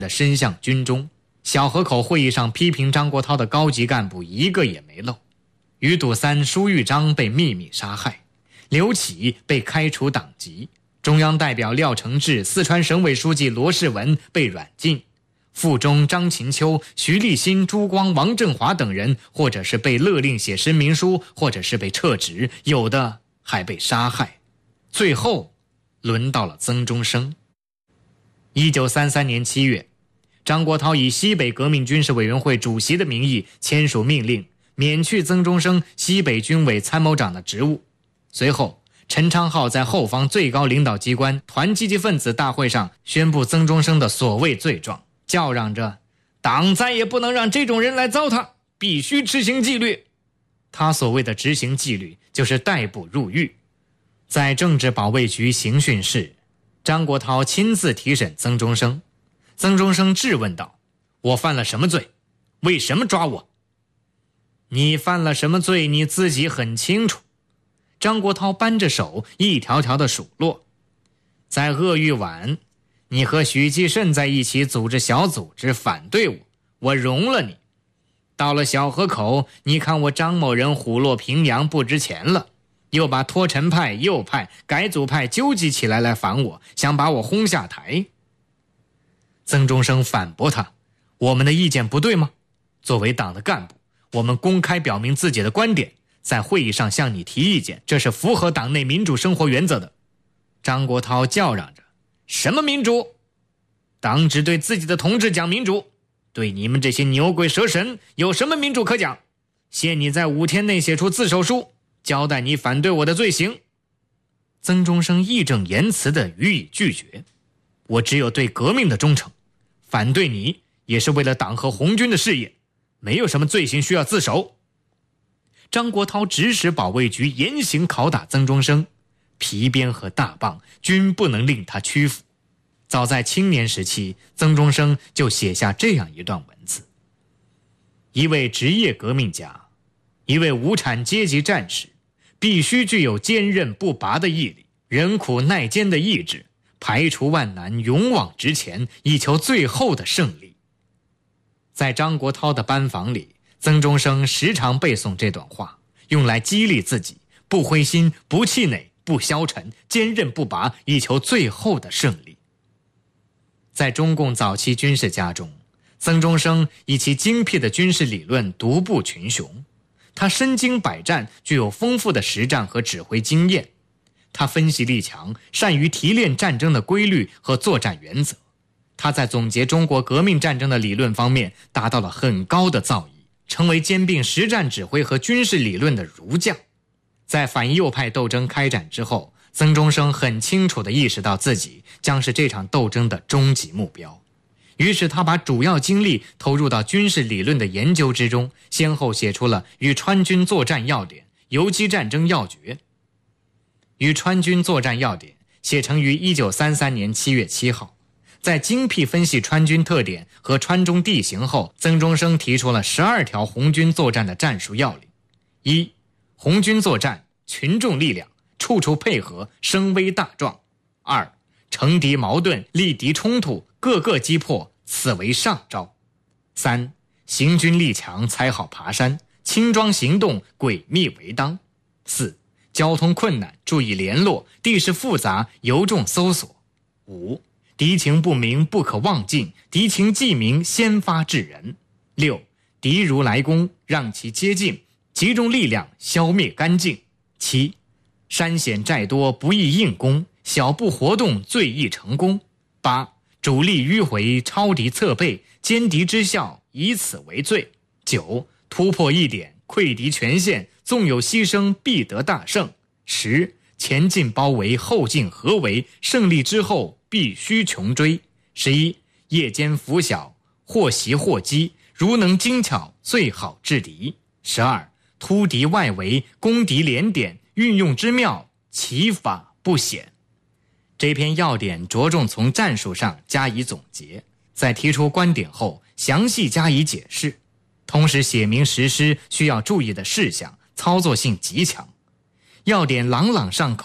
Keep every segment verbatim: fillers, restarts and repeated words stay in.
的伸向军中。小河口会议上批评张国焘的高级干部一个也没漏。余笃三、舒玉章被秘密杀害，刘启被开除党籍，中央代表廖承志、四川省委书记罗世文被软禁，傅忠、张琴秋、徐立新、朱光、王振华等人或者是被勒令写声明书，或者是被撤职，有的还被杀害。最后轮到了曾中生。一九三三年七月，张国焘以西北革命军事委员会主席的名义签署命令，免去曾中生西北军委参谋长的职务。随后，陈昌浩在后方最高领导机关团积极分子大会上宣布曾中生的所谓罪状，叫嚷着党再也不能让这种人来糟蹋，必须执行纪律。他所谓的执行纪律就是逮捕入狱。在政治保卫局刑讯室，张国焘亲自提审曾中生。曾中生质问道：我犯了什么罪？为什么抓我？你犯了什么罪你自己很清楚。张国焘扳着手一条条的数落。在鄂豫皖，你和许继慎在一起组织小组织反对我，我容了你。到了小河口，你看我张某人虎落平阳不值钱了，又把脱陈派、右派、改组派纠集起来来反我，想把我轰下台。曾中生反驳他：我们的意见不对吗？作为党的干部，我们公开表明自己的观点，在会议上向你提意见，这是符合党内民主生活原则的。张国焘叫嚷着：什么民主？党只对自己的同志讲民主，对你们这些牛鬼蛇神有什么民主可讲？限你在五天内写出自首书，交代你反对我的罪行。曾中生义正言辞地予以拒绝。我只有对革命的忠诚，反对你也是为了党和红军的事业，没有什么罪行需要自首。张国焘指使保卫局严刑拷打曾中生，皮鞭和大棒均不能令他屈服。早在青年时期，曾中生就写下这样一段文字：一位职业革命家，一位无产阶级战士，必须具有坚韧不拔的毅力，忍苦耐坚的意志，排除万难，勇往直前，以求最后的胜利。在张国焘的班房里，曾中生时常背诵这段话，用来激励自己，不灰心，不气馁，不消沉，坚韧不拔，以求最后的胜利。在中共早期军事家中，曾中生以其精辟的军事理论独步群雄。他身经百战，具有丰富的实战和指挥经验。他分析力强，善于提炼战争的规律和作战原则。他在总结中国革命战争的理论方面达到了很高的造诣，成为兼并实战指挥和军事理论的儒将。在反右派斗争开展之后，曾中生很清楚地意识到自己将是这场斗争的终极目标，于是他把主要精力投入到军事理论的研究之中，先后写出了《与川军作战要点》《游击战争要诀》。《与川军作战要点》写成于一九三三年七月七号，在精辟分析川军特点和川中地形后，曾中生提出了十二条红军作战的战术要领：一、红军作战，群众力量，处处配合，声威大壮；二、乘敌矛盾，力敌冲突，各个击破，此为上招；三、行军力强，才好爬山，轻装行动，诡秘为当；四、交通困难，注意联络，地势复杂，由众搜索；五、敌情不明，不可妄进，敌情既明，先发制人；六、敌如来攻，让其接近，集中力量，消灭干净；七、山险寨多，不易硬攻，小步活动，最易成功；八、主力迂回，超敌侧背，歼敌之效，以此为最；九、突破一点，溃敌全线，纵有牺牲，必得大胜；十、前进包围，后进合围，胜利之后必须穷追；十一、夜间拂晓，或袭或击，如能精巧，最好制敌；十二、突敌外围，攻敌连点，运用之妙，其法不显。这篇要点着重从战术上加以总结，在提出观点后详细加以解释，同时写明实施需要注意的事项，操作性极强。要点朗朗上口，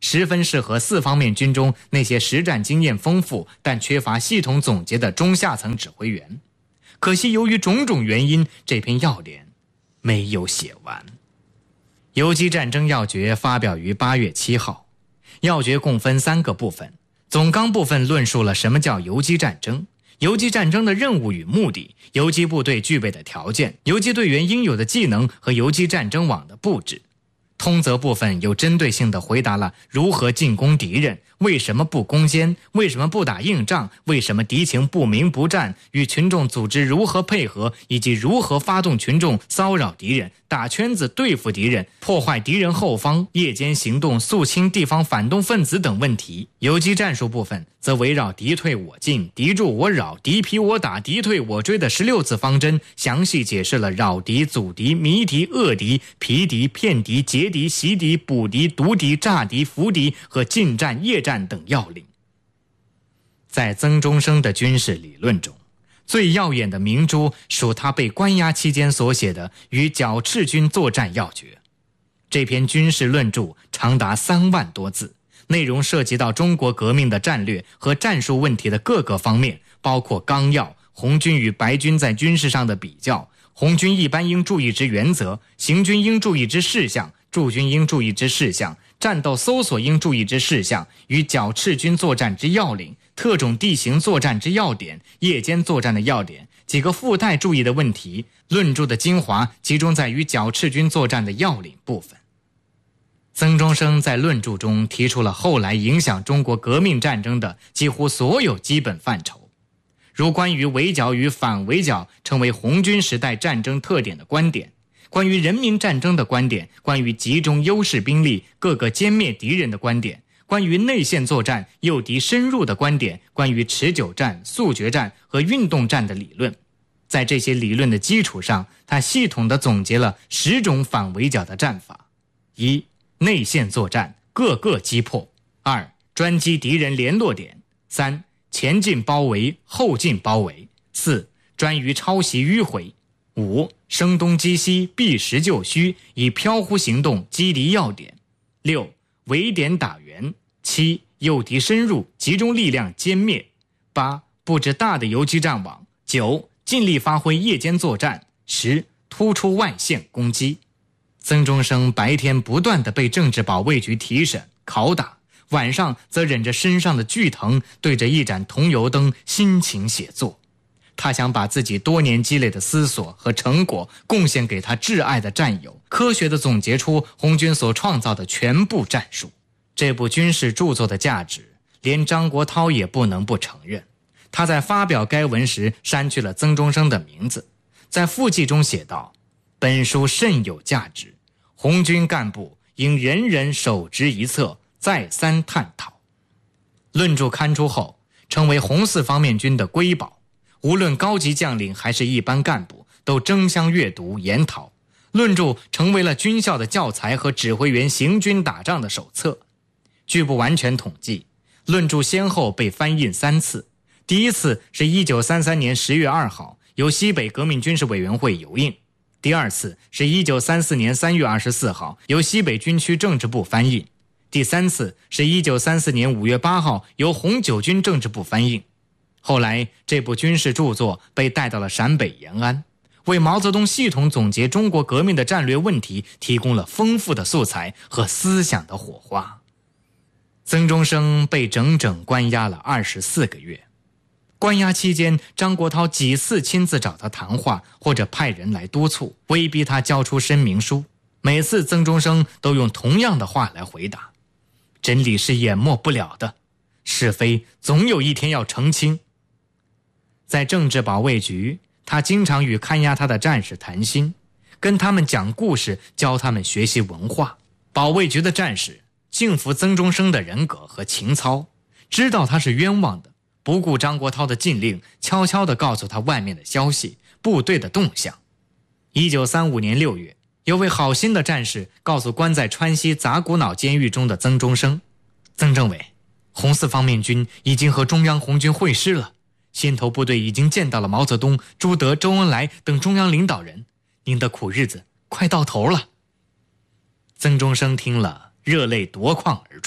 十分适合四方面军中那些实战经验丰富但缺乏系统总结的中下层指挥员。可惜由于种种原因，这篇要点没有写完。游击战争要诀发表于八月七号，要诀共分三个部分。总纲部分论述了什么叫游击战争，游击战争的任务与目的，游击部队具备的条件，游击队员应有的技能和游击战争网的布置。通则部分有针对性地回答了如何进攻敌人，为什么不攻坚，为什么不打硬仗，为什么敌情不明不战，与群众组织如何配合，以及如何发动群众骚扰敌人，打圈子对付敌人，破坏敌人后方，夜间行动肃清地方反动分子等问题。游击战术部分则围绕敌退我进、敌驻我扰、敌疲我打、敌退我追的十六字方针，详细解释了扰敌、阻敌、迷敌、扼敌、疲敌、骗敌、劫敌、袭敌、捕敌、毒敌、诈敌、伏敌和近战、夜战等要领。在曾中生的军事理论中，最耀眼的明珠属他被关押期间所写的《与剿赤军作战要诀》。这篇军事论著长达三万多字，内容涉及到中国革命的战略和战术问题的各个方面，包括纲要、红军与白军在军事上的比较、红军一般应注意之原则、行军应注意之事项、驻军应注意之事项、战斗搜索应注意之事项、与剿赤军作战之要领、特种地形作战之要点、夜间作战的要点、几个附带注意的问题。论著的精华集中在与剿赤军作战的要领部分。曾中生在论著中提出了后来影响中国革命战争的几乎所有基本范畴，如关于围剿与反围剿成为红军时代战争特点的观点，关于人民战争的观点，关于集中优势兵力各个歼灭敌人的观点，关于内线作战诱敌深入的观点，关于持久战、速决战和运动战的理论。在这些理论的基础上，他系统地总结了十种反围剿的战法：一、内线作战，各个击破；二、专击敌人联络点；三、前进包围，后进包围；四、专于抄袭迂回；五、声东击西，避实就虚，以飘忽行动击敌要点；六、围点打援；七、诱敌深入，集中力量歼灭；八、布置大的游击战网；九、尽力发挥夜间作战；十、突出外线攻击。曾中生白天不断地被政治保卫局提审拷打，晚上则忍着身上的剧疼，对着一盏桐油灯辛勤写作。他想把自己多年积累的思索和成果贡献给他挚爱的战友，科学地总结出红军所创造的全部战术。这部军事著作的价值，连张国焘也不能不承认。他在发表该文时删去了曾中生的名字，在附记中写道：本书甚有价值，红军干部应人人手执一册，再三探讨。论著刊出后，成为红四方面军的瑰宝，无论高级将领还是一般干部都争相阅读研讨。论著成为了军校的教材和指挥员行军打仗的手册。据不完全统计，论著先后被翻印三次。第一次是一九三三年十月二号由西北革命军事委员会油印，第二次是一九三四年三月二十四号由西北军区政治部翻印，第三次是一九三四年五月八号由红九军政治部翻印。后来这部军事著作被带到了陕北延安，为毛泽东系统总结中国革命的战略问题提供了丰富的素材和思想的火花。曾中生被整整关押了二十四个月。关押期间，张国焘几次亲自找他谈话，或者派人来督促，威逼他交出声明书。每次曾中生都用同样的话来回答：真理是淹没不了的，是非总有一天要澄清。在政治保卫局，他经常与看押他的战士谈心，跟他们讲故事，教他们学习文化。保卫局的战士敬服曾中生的人格和情操，知道他是冤枉的，不顾张国焘的禁令，悄悄地告诉他外面的消息、部队的动向。一九三五年六月，有位好心的战士告诉关在川西杂骨脑监狱中的曾中生：曾政委，红四方面军已经和中央红军会师了，先头部队已经见到了毛泽东、朱德、周恩来等中央领导人，您的苦日子快到头了。曾中生听了，热泪夺眶而出。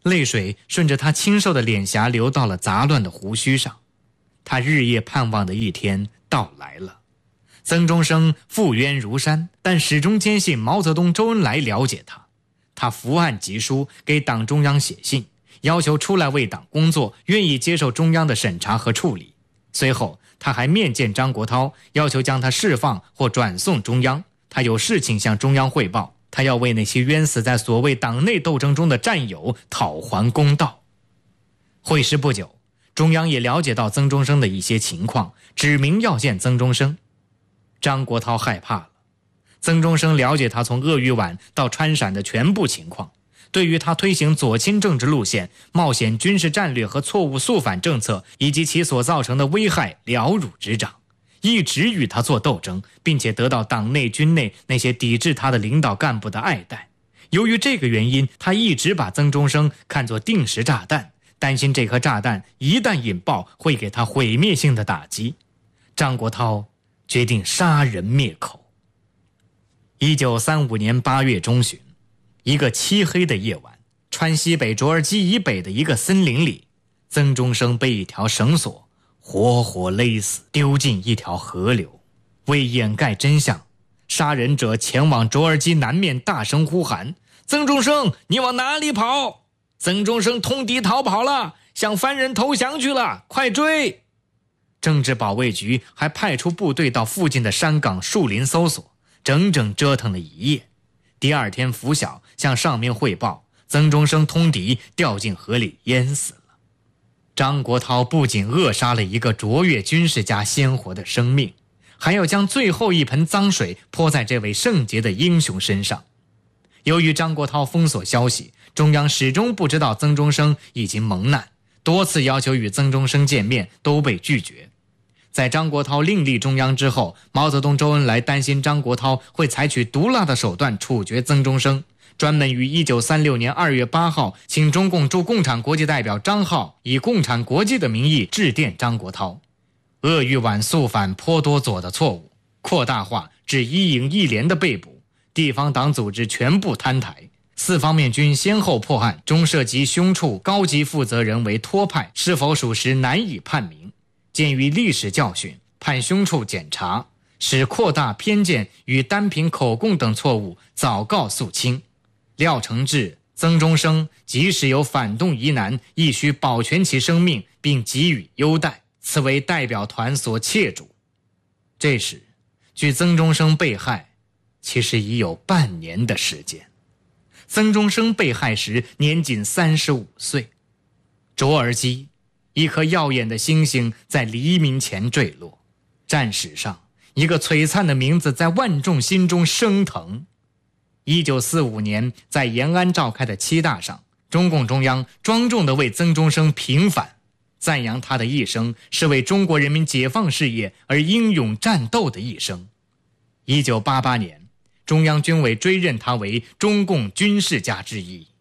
泪水顺着他清瘦的脸颊流到了杂乱的胡须上。他日夜盼望的一天到来了。曾中生负冤如山，但始终坚信毛泽东、周恩来了解他。他伏案疾书，给党中央写信，要求出来为党工作，愿意接受中央的审查和处理。随后他还面见张国焘，要求将他释放或转送中央。他有事情向中央汇报，他要为那些冤死在所谓党内斗争中的战友讨还公道。会师不久，中央也了解到曾中生的一些情况，指明要见曾中生。张国焘害怕了。曾中生了解他从鄂豫皖到川陕的全部情况，对于他推行左倾政治路线、冒险军事战略和错误肃反政策以及其所造成的危害了如指掌，一直与他做斗争，并且得到党内军内那些抵制他的领导干部的爱戴。由于这个原因，他一直把曾中生看作定时炸弹，担心这颗炸弹一旦引爆会给他毁灭性的打击。张国焘决定杀人灭口。一九三五年八月中旬，一个漆黑的夜晚，川西北卓尔基以北的一个森林里，曾中生被一条绳索活活勒死，丢进一条河流。为掩盖真相，杀人者前往卓尔基南面大声呼喊：曾中生，你往哪里跑？曾中生通敌逃跑了，向番人投降去了，快追！政治保卫局还派出部队到附近的山岗树林搜索，整整折腾了一夜。第二天拂晓向上面汇报，曾中生通敌，掉进河里淹死了。张国焘不仅扼杀了一个卓越军事家鲜活的生命，还要将最后一盆脏水泼在这位圣洁的英雄身上。由于张国焘封锁消息，中央始终不知道曾中生已经蒙难，多次要求与曾中生见面都被拒绝。在张国焘另立中央之后，毛泽东、周恩来担心张国焘会采取毒辣的手段处决曾中生，专门于一九三六年二月八号请中共驻共产国际代表张浩以共产国际的名义致电张国焘。鄂豫皖肃反颇多左的错误扩大化至一营一连的被捕，地方党组织全部摊台，四方面军先后破案，中社及凶处高级负责人为托派，是否属实难以判明。鉴于历史教训，判凶处检查，使扩大偏见与单凭口供等错误早告肃清。廖承志、曾中生即使有反动疑难，亦须保全其生命，并给予优待，此为代表团所切主。这时，距曾中生被害其实已有半年的时间。曾中生被害时年仅三十五岁。卓尔基，一颗耀眼的星星在黎明前坠落，战史上一个璀璨的名字在万众心中升腾。一九四五年在延安召开的七大上，中共中央庄重地为曾中生平反，赞扬他的一生是为中国人民解放事业而英勇战斗的一生。一九八八年，中央军委追认他为中共军事家之一。